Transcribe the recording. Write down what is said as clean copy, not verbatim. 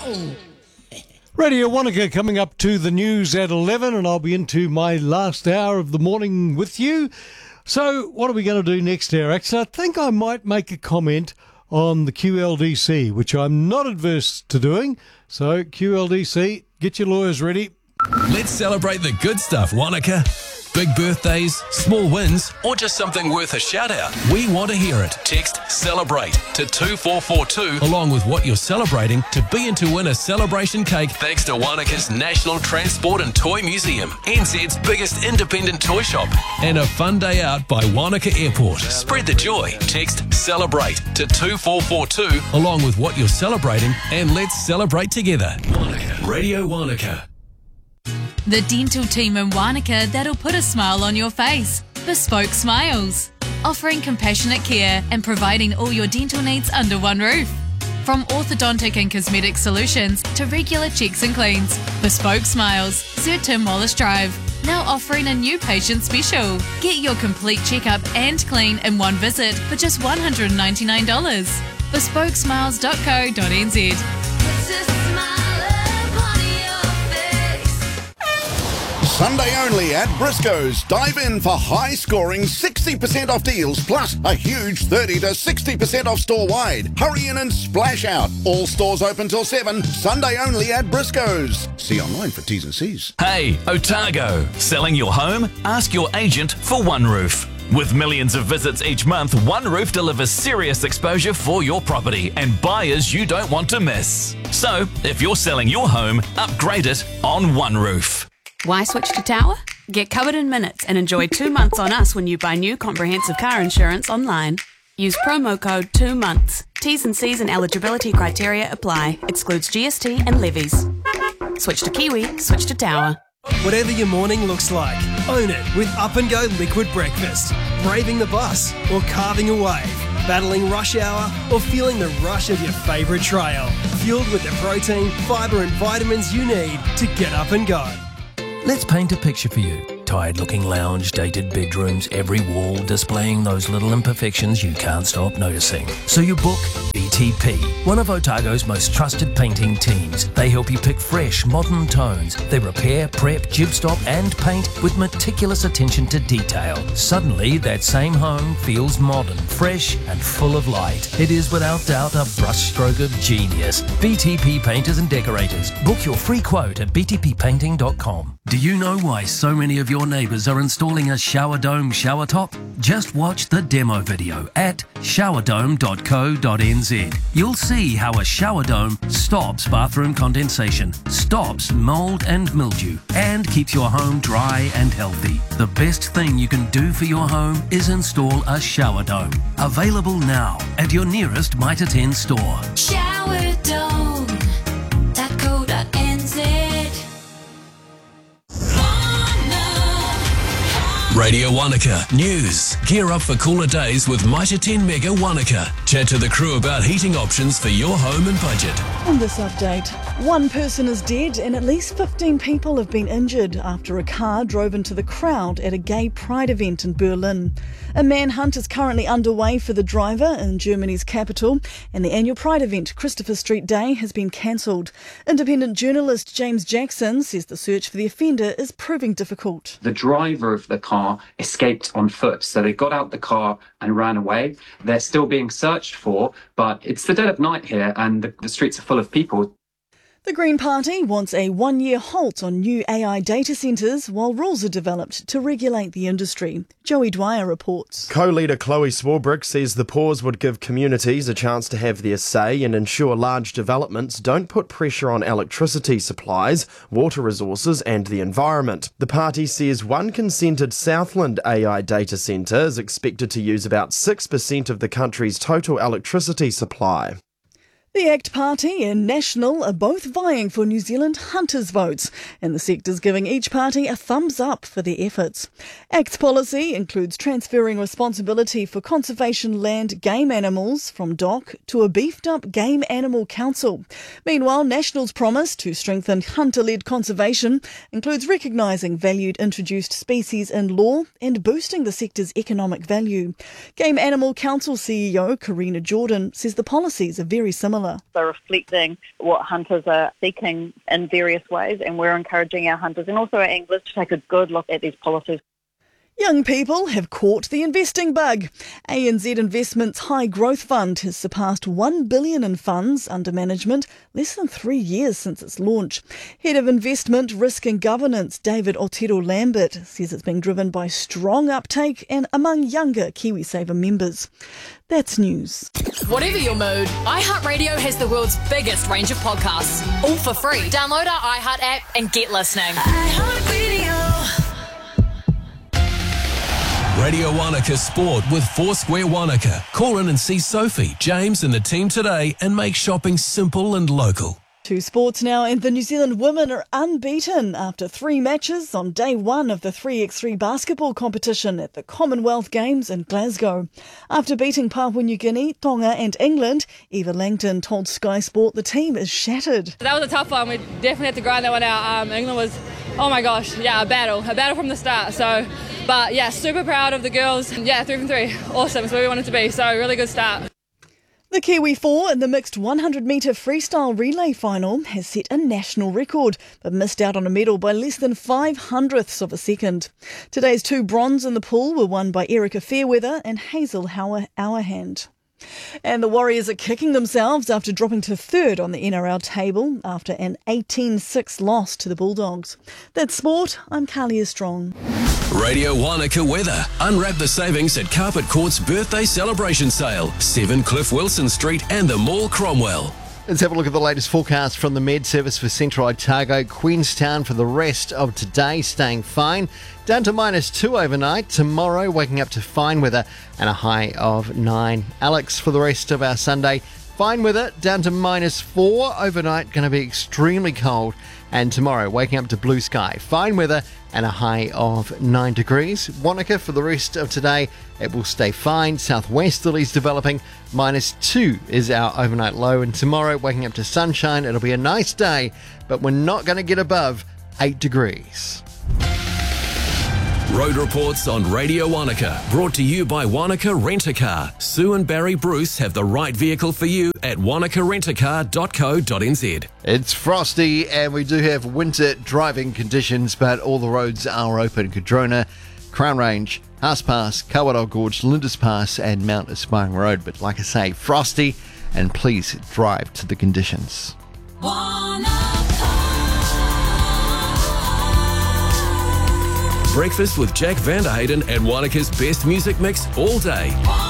Radio Wanaka coming up to the news at 11, and I'll be into my last hour of the morning with you. So what are we going to do next hour? Actually, I think I might make a comment on the QLDC, which I'm not adverse to doing. So QLDC, get your lawyers ready. Let's celebrate the good stuff, Wanaka. Big birthdays, small wins, or just something worth a shout out. We want to hear it. Text CELEBRATE to 2442 along with what you're celebrating to be in to win a celebration cake thanks to Wanaka's National Transport and Toy Museum, NZ's biggest independent toy shop, and a fun day out by Wanaka Airport. Spread the joy. Text CELEBRATE to 2442 along with what you're celebrating, and let's celebrate together. Wanaka. Radio Wanaka. The dental team in Wanaka that'll put a smile on your face. Bespoke Smiles. Offering compassionate care and providing all your dental needs under one roof. From orthodontic and cosmetic solutions to regular checks and cleans. Bespoke Smiles, Sir Tim Wallace Drive. Now offering a new patient special. Get your complete checkup and clean in one visit for just $199. Bespokesmiles.co.nz. Sunday only at Briscoe's. Dive in for high-scoring 60% off deals, plus a huge 30 to 60% off store-wide. Hurry in and splash out. All stores open till 7. Sunday only at Briscoe's. See online for T's and C's. Hey, Otago. Selling your home? Ask your agent for One Roof. With millions of visits each month, One Roof delivers serious exposure for your property and buyers you don't want to miss. So, if you're selling your home, upgrade it on One Roof. Why switch to Tower? Get covered in minutes and enjoy 2 months on us when you buy new comprehensive car insurance online. Use promo code 2 months. T's and C's and eligibility criteria apply. Excludes GST and levies. Switch to Kiwi, switch to Tower. Whatever your morning looks like, own it with Up and Go Liquid Breakfast. Braving the bus or carving a wave. Battling rush hour or feeling the rush of your favourite trail. Fueled with the protein, fibre and vitamins you need to get up and go. Let's paint a picture for you. Tired-looking lounge, dated bedrooms, every wall displaying those little imperfections you can't stop noticing. So you book BTP, one of Otago's most trusted painting teams. They help you pick fresh, modern tones. They repair, prep, jib stop and paint with meticulous attention to detail. Suddenly, that same home feels modern, fresh and full of light. It is without doubt a brushstroke of genius. BTP Painters and Decorators. Book your free quote at btppainting.com. Do you know why so many of your neighbours are installing a shower dome shower top? Just watch the demo video at showerdome.co.nz. You'll see how a shower dome stops bathroom condensation, stops mould and mildew, and keeps your home dry and healthy. The best thing you can do for your home is install a shower dome. Available now at your nearest Mitre 10 store. Showerdome.co.nz. Radio Wanaka News. Gear up for cooler days with Mitre 10 Mega Wanaka. Chat to the crew about heating options for your home and budget. On this update, one person is dead and at least 15 people have been injured after a car drove into the crowd at a gay pride event in Berlin. A manhunt is currently underway for the driver in Germany's capital, and the annual pride event, Christopher Street Day, has been cancelled. Independent journalist James Jackson says the search for the offender is proving difficult. The driver of the car escaped on foot, so they got out the car and ran away. They're still being searched for, but it's the dead of night here and the streets are full of people. The Green Party wants a 1-year halt on new AI data centres while rules are developed to regulate the industry. Joey Dwyer reports. Co-leader Chloe Swarbrick says the pause would give communities a chance to have their say and ensure large developments don't put pressure on electricity supplies, water resources and the environment. The party says one consented Southland AI data centre is expected to use about 6% of the country's total electricity supply. The ACT Party and National are both vying for New Zealand hunters' votes, and the sector's giving each party a thumbs up for their efforts. ACT's policy includes transferring responsibility for conservation land game animals from DOC to a beefed-up Game Animal Council. Meanwhile, National's promise to strengthen hunter-led conservation includes recognising valued introduced species in law and boosting the sector's economic value. Game Animal Council CEO Karina Jordan says the policies are very similar. Miller. They're reflecting what hunters are seeking in various ways, and we're encouraging our hunters and also our anglers to take a good look at these policies. Young people have caught the investing bug. ANZ Investments High Growth Fund has surpassed $1 billion in funds under management less than 3 years since its launch. Head of Investment, Risk and Governance, David Otero Lambert, says it's being driven by strong uptake and among younger KiwiSaver members. That's news. Whatever your mood, iHeartRadio has the world's biggest range of podcasts, all for free. Download our iHeart app and get listening. Radio Wanaka Sport with Foursquare Wanaka. Call in and see Sophie, James and the team today and make shopping simple and local. To sports now, and the New Zealand women are unbeaten after 3 matches on day 1 of the 3x3 basketball competition at the Commonwealth Games in Glasgow. After beating Papua New Guinea, Tonga and England, Eva Langton told Sky Sport the team is shattered. That was a tough one. We definitely had to grind that one out. England was, oh my gosh, a battle from the start. But super proud of the girls. 3 from 3, awesome. It's where we wanted to be. So really good start. The Kiwi 4 in the mixed 100-metre freestyle relay final has set a national record, but missed out on a medal by less than 0.05 of a second. Today's 2 bronze in the pool were won by Erica Fairweather and Hazel Hourhand. And the Warriors are kicking themselves after dropping to 3rd on the NRL table after an 18-6 loss to the Bulldogs. That's sport. I'm Kalia Strong. Radio Wanaka weather. Unwrap the savings at Carpet Court's birthday celebration sale. 7 Cliff Wilson Street and the Mall Cromwell. Let's have a look at the latest forecast from the Med Service for Central Otago. Queenstown for the rest of today, staying fine. Down to -2 overnight. Tomorrow, waking up to fine weather and a high of 9. Alex for the rest of our Sunday. Fine weather, down to -4 overnight. Going to be extremely cold. And tomorrow, waking up to blue sky. Fine weather and a high of 9 degrees. Wanaka for the rest of today, it will stay fine. Southwesterlies developing. -2 is our overnight low. And tomorrow, waking up to sunshine. It'll be a nice day, but we're not going to get above 8 degrees. Road reports on Radio Wanaka, brought to you by Wanaka Rent-A-Car. Sue and Barry Bruce have the right vehicle for you at wanakarentacar.co.nz. It's frosty and we do have winter driving conditions, but all the roads are open. Cadrona, Crown Range, Haas Pass, Kawarau Gorge, Lindis Pass and Mount Aspiring Road. But like I say, frosty, and please drive to the conditions. Breakfast with Jack Vanderhayden and Wanaka's best music mix all day.